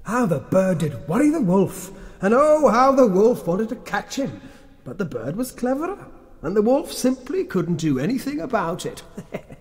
How the bird did worry the wolf, and oh, how the wolf wanted to catch him. But the bird was cleverer, and the wolf simply couldn't do anything about it.